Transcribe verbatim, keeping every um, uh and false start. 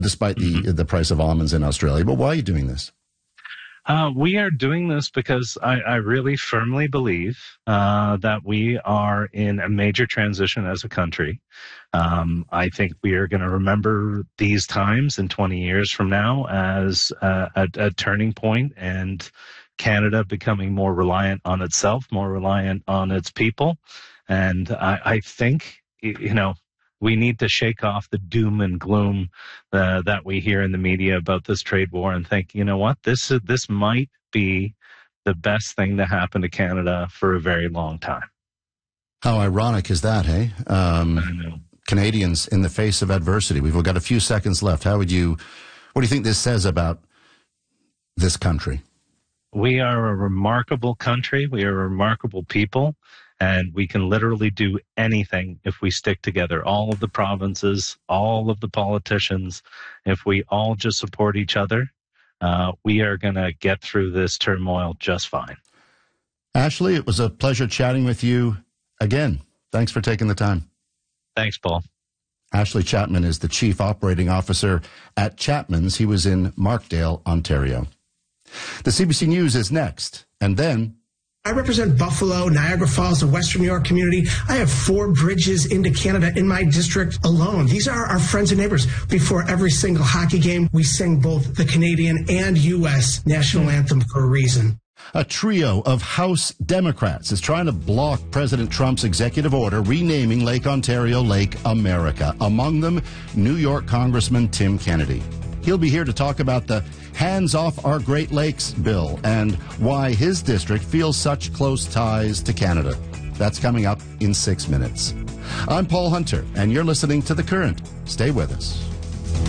despite the, the price of almonds in Australia. But why are you doing this? Uh, we are doing this because I, I really firmly believe uh, that we are in a major transition as a country. Um, I think we are going to remember these times in twenty years from now as uh, a, a turning point, and Canada becoming more reliant on itself, more reliant on its people. And I, I think, you know, we need to shake off the doom and gloom uh, that we hear in the media about this trade war and think, you know what, this this might be the best thing to happen to Canada for a very long time. How ironic is that, hey? Um, I know. Canadians in the face of adversity. We've got a few seconds left. How would you, what do you think this says about this country? We are a remarkable country. We are a remarkable people. And we can literally do anything if we stick together. All of the provinces, all of the politicians, if we all just support each other, uh, we are going to get through this turmoil just fine. Ashley, it was a pleasure chatting with you again. Thanks for taking the time. Thanks, Paul. Ashley Chapman is the Chief Operating Officer at Chapman's. He was in Markdale, Ontario. The C B C News is next, and then... I represent Buffalo, Niagara Falls, the Western New York community. I have four bridges into Canada in my district alone. These are our friends and neighbors. Before every single hockey game, we sing both the Canadian and U S national anthem for a reason. A trio of House Democrats is trying to block President Trump's executive order renaming Lake Ontario Lake America. Among them, New York Congressman Tim Kennedy. He'll be here to talk about the Hands Off Our Great Lakes bill and why his district feels such close ties to Canada. That's coming up in six minutes. I'm Paul Hunter, and you're listening to The Current. Stay with us.